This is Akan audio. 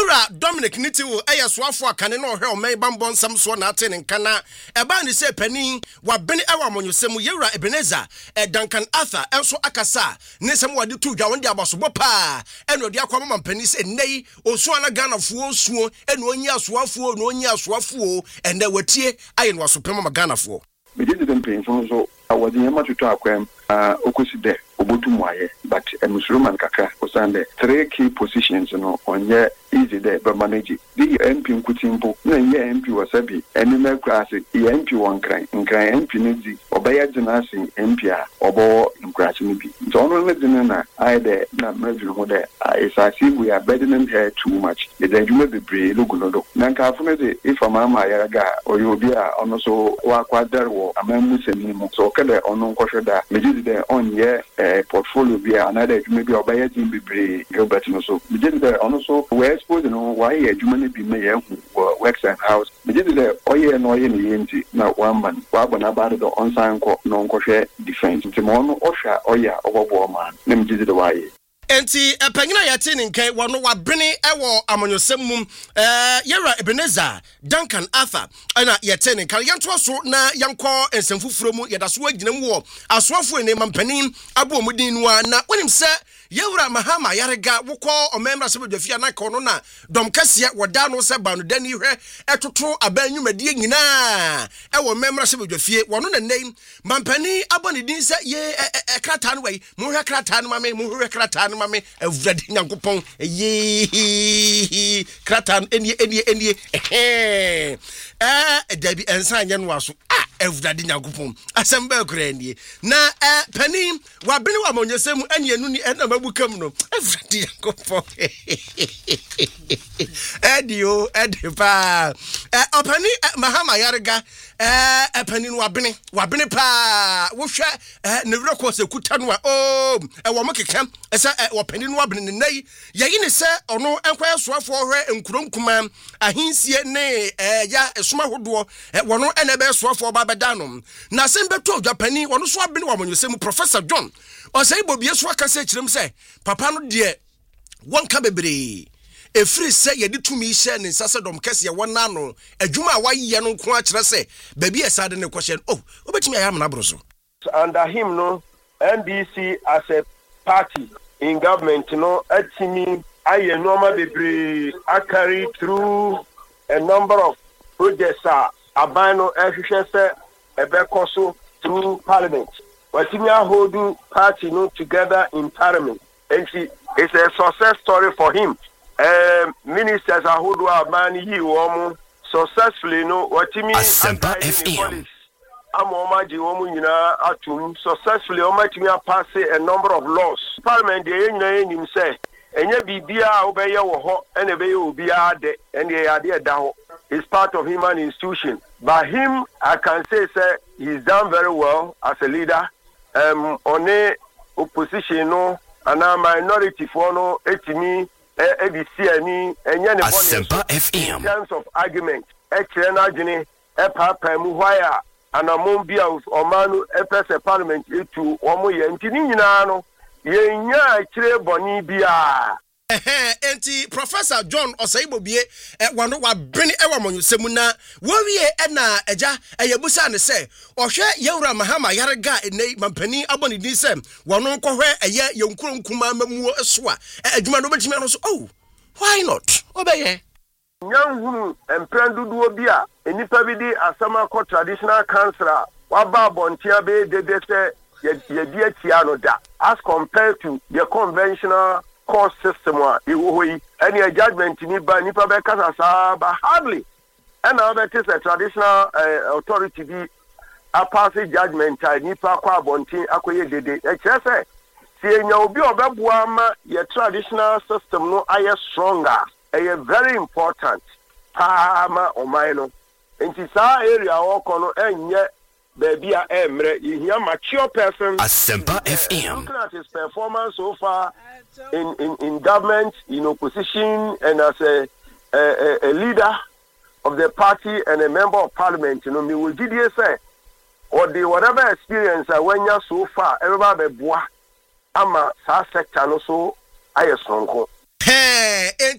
Yura Dominic Nitiwo soafo akane no hwe omai bambon sam so na ate nkana eba ne se pani wa bene ewa monyosem Yura Ebenezer Duncan Arthur enso akasa ne sem wade tu dwa wonde abasobo pa eno de akwa mama pani se nei osu ana Ghanafuo suo eno onyi asoafo no onyi asoafo ene watie aye no asopem mama Ghanafuo me did them pain so awadi yama to akwam okoside obotumwaye but Musliman kaka osande 3 key positions no onye easy there but manage the MP nkutimpo na ye MP wasabi enime class e MP won kran MP nezi obaya jinasi MP a obo nkrasi ni bi so no le dinna I de na measure mo de isasi we are burdening her too much the adwuma bebre logunodo na nka afune de if mama yaraga oyobi a ono so wa kwadare wo amamu semi mo so kada ono nkwohwe da meji de onye portfolio bi another adwuma bi obaya jin bebre Gilbert no so meji de ono so we expose no why adwuma ne bi me hu works and house meji de oye no oye ne yenti na one man wa bona ba do onsan ko no nkwohwe defense ntimo no ohwa oya obobo man ne meji de why enti panyina yate ne nkai wono wabene ewo amonyosem mum Yura Ebenezer Duncan Arthur ana yate ne nkai yanto so na yanko ensemfufuro mu yedaso aginam wo asoafo ne mampanin abo omudin nuwa na wonim se Yura Mahama Yarega wokọ omemra se bedwafia na kono na dom kase woda no se ba no dani hwe etoto abanyumadie nyina ewo memra se bedwafie wono na nei mampani abone din se ye krata no wei mu hwe krata no mame mu hwe krata no mame avurade nyankopon ye krata enie dabi ensan nya no aso avurade nyankopon asamba kura nie na pani wabene wa monyesem anienu ni bukam no everything go edio edipa opani Mahama Yarega epani no wabene pa wo hwe ne wreko se kuta no wo mokekam ese opani no wabene ne nei yeyi ne se ono enkwaya soafo hwe nkuronkuma ahinsie ne ya esoma hodo wono ene be soafo ba bedanom na sembeto odwapani wono so wabene wa monyesem Professor John osai bobie so akase kirem se papa no de wonka bebre efiri se yedi tumi hye ne nsase dom kase ye wona no adwuma a waye no nko a kire se baby esade ne kwhye obetimi ayam na broso under him no NDC as a party in government no atimi aye normal bebre carry through a number of projects abano ehwehwe se ebekoso through parliament. Watimi hold party no together in parliament. And it's a success story for him. Ministers are who do mani yi successfully no watimi Asempa FM. Amomaji womu nyina atum successfully omatimi pass a number of laws. Parliament dey nyina enim say enye bibia obeye wo ho ene beye obia de ene yade da ho. It's part of human institution. By him I can say he's done very well as a leader. On a opposition no and a minority for no etimi ebisiani enyane Asempa FM in terms of argument ekrena gene papa mu hwaya anamombia omanu epese parliament etu omo ye ntini nyina no ye nya kire boni bia enti Professor John Osaibobie wano wabene ewa monyosem na wowie na eja eyebusa ne se ohwe Yura Mahama Yarega enei mampani abone din se wano nkohwe eye yenkuronkuma mamuo eso a adwuma no betimi no so why not obeye nyanhunu emprenduduo bia enipa bi di asama ko traditional councillor waba bontia be dede se ye die tia no da as compared to the conventional court system any judgment ni ba nipa be kasa sa ba hardly and now that is a traditional authority be a passing judgment nipa kwa abontin akoye dede e kire se si enya obi obeboa ma your traditional system no aye stronger very important ma omai no enti sa area woko no enye baby a emre you mature person Asempa FM looking at his performance so far in government, in opposition, and as a leader of the party and a member of parliament, me will say, or the whatever experience when you so far, everybody boy, ama sa sector no so I strong.